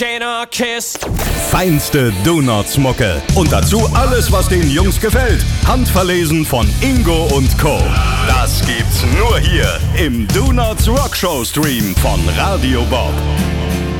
Anarchist. Feinste Donuts-Mucke. Und dazu alles, was den Jungs gefällt. Handverlesen von Ingo und Co. Das gibt's nur hier im Donuts Rockshow Stream von Radio Bob.